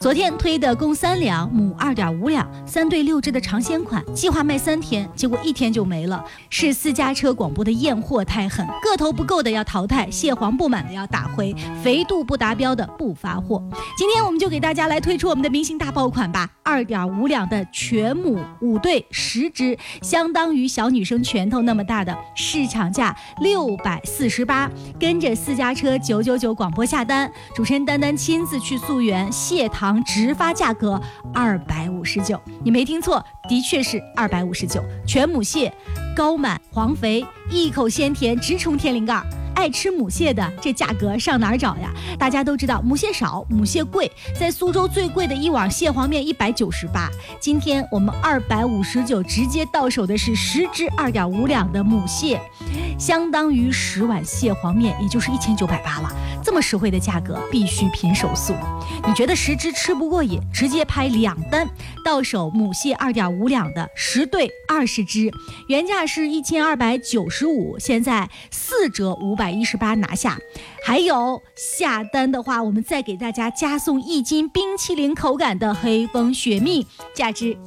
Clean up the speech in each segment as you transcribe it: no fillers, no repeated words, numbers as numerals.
昨天推的公3两，母2.5两，3对6只的尝鲜款，计划卖3天，结果1天就没了。是私家车广播的验货太狠，个头不够的要淘汰，蟹黄不满的要打回，肥度不达标的不发货。今天我们就给大家来推出我们的明星大爆款吧，2.5两的全母5对10只，相当于小女生拳头那么大的，市场价648，跟着私家车999广播下单，主持人丹丹亲自去溯源，蟹糖直发价格259，你没听错，的确是259，全母蟹，高满黄肥，一口鲜甜，直冲天灵盖。爱吃母蟹的，这价格上哪儿找呀？大家都知道母蟹少，母蟹贵，在苏州最贵的一碗蟹黄面198，今天我们259直接到手的是10只2.5两的母蟹，相当于10碗蟹黄面，也就是1980了。这么实惠的价格，必须拼手速。你觉得10只吃不过瘾，直接拍2单，到手母蟹2.5两的10对20只，原价是1295，现在4折518拿下。还有下单的话，我们再给大家加送1斤冰淇淋口感的黑蜂雪蜜，价值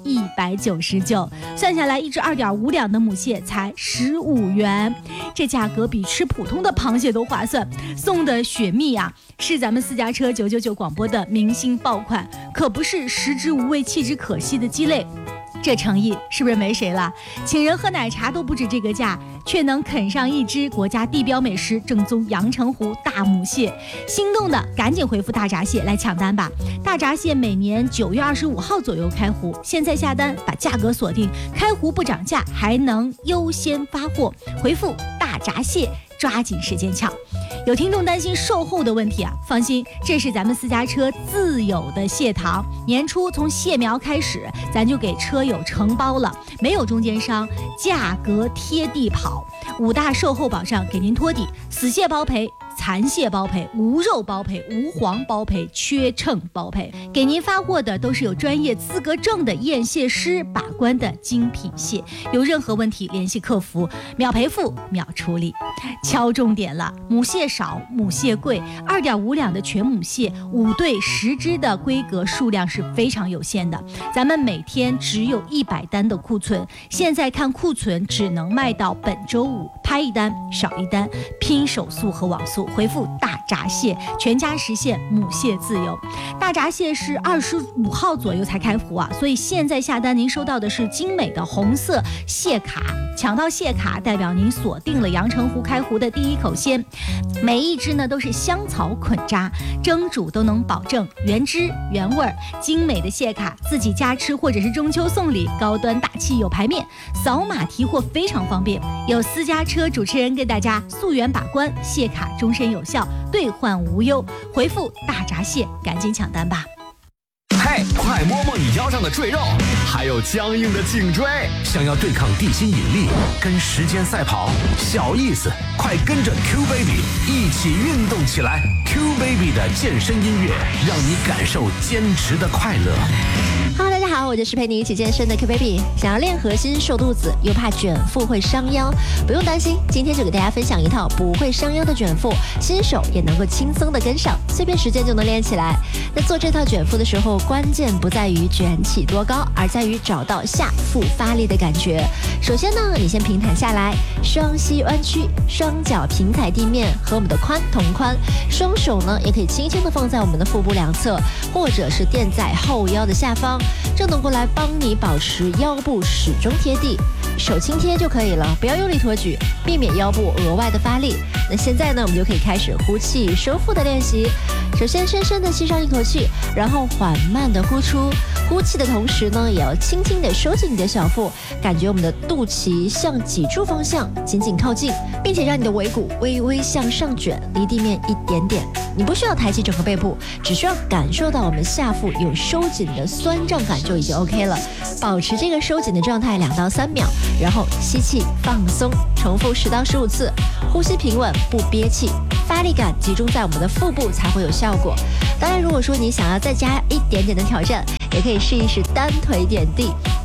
199，算下来1只2.5两的母蟹才15元，这价格比吃普通的螃蟹都划算。送的雪蜜啊，是咱们私家车999广播的明星爆款，可不是食之无味弃之可惜的鸡肋。这诚意是不是没谁了？请人喝奶茶都不止这个价，却能啃上1只国家地标美食正宗阳澄湖大母蟹。心动的赶紧回复大闸蟹来抢单吧！大闸蟹每年9月25号左右开湖，现在下单把价格锁定，开湖不涨价，还能优先发货。回复大闸蟹，抓紧时间抢。有听众担心售后的问题啊，放心，这是咱们私家车自有的蟹糖，年初从蟹苗开始，咱就给车友承包了，没有中间商，价格贴地跑，5大售后保障给您托底，死蟹包赔，残蟹包赔，无肉包赔，无黄包赔，缺秤包赔，给您发货的都是有专业资格证的验蟹师把关的精品蟹，有任何问题联系客服，秒赔付秒处理。敲重点了，母蟹少，母蟹贵，2.5两的全母蟹5对10只的规格数量是非常有限的，咱们每天只有100单的库存，现在看库存只能卖到本周5，拍1单少1单，拼手速和网速，回复大闸蟹，全家实现母蟹自由。大闸蟹是25号左右才开服啊，所以现在下单您收到的是精美的红色蟹卡，抢到蟹卡代表您锁定了阳澄湖开湖的第一口鲜，每1只呢都是香草捆扎，蒸煮都能保证原汁原味。精美的蟹卡自己家吃或者是中秋送礼，高端大气有排面，扫码提货非常方便。有私家车主持人跟大家溯源把关，蟹卡终身有效，兑换无忧。回复大闸蟹，赶紧抢单吧。 嘿，快摸摸你腰上的赘肉，还有僵硬的颈椎，想要对抗地心引力，跟时间赛跑，小意思，快跟着 Q Baby 一起运动起来。Q Baby 的健身音乐，让你感受坚持的快乐。 Hello， 大家好，我就是陪你一起健身的 Q Baby。想要练核心、瘦肚子，又怕卷腹会伤腰，不用担心，今天就给大家分享一套不会伤腰的卷腹，新手也能够轻松的跟上，碎片时间就能练起来。那做这套卷腹的时候，关键不在于卷起多高，而在于找到下腹发力的感觉。首先呢，你先平躺下来，双膝弯曲，双脚平踩地面，和我们的髋同宽，双手呢也可以轻轻的放在我们的腹部两侧，或者是垫在后腰的下方，这能够来帮你保持腰部始终贴地，手轻贴就可以了，不要用力托举，避免腰部额外的发力。那现在呢，我们就可以开始呼气收腹的练习。首先深深的吸上一口气，然后缓慢的呼出，呼气的同时呢，也要轻轻的收紧你的小腹，感觉我们的肚脐向脊柱方向紧紧靠近，并且让你的尾骨微微向上卷，离地面一点点。你不需要抬起整个背部，只需要感受到我们下腹有收紧的酸胀感就已经 OK 了。保持这个收紧的状态2到3秒，然后吸气放松，重复10到15次，呼吸平稳不憋气，发力感集中在我们的腹部才会有效果。当然如果说你想要再加一点点的挑战，也可以试一试单腿点地，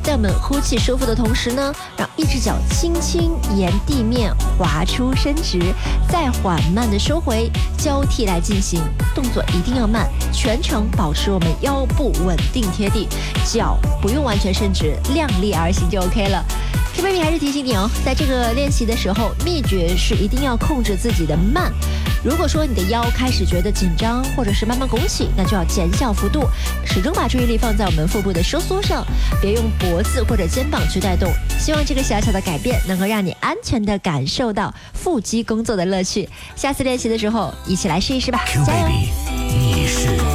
在我们呼气收腹的同时呢，让一只脚轻轻沿地面滑出伸直，再缓慢的收回，交替来进行。动作一定要慢，全程保持我们腰部稳定贴地，脚不用完全伸直，量力而行就 OK 了。K-Baby 还是提醒你哦，在这个练习的时候，秘诀是一定要控制自己的慢。如果说你的腰开始觉得紧张，或者是慢慢拱起，那就要减小幅度，始终把注意力放在我们腹部的收缩上，别用脖子或者肩膀去带动。希望这个小小的改变能够让你安全地感受到腹肌工作的乐趣。下次练习的时候，一起来试一试吧，加油！ 你是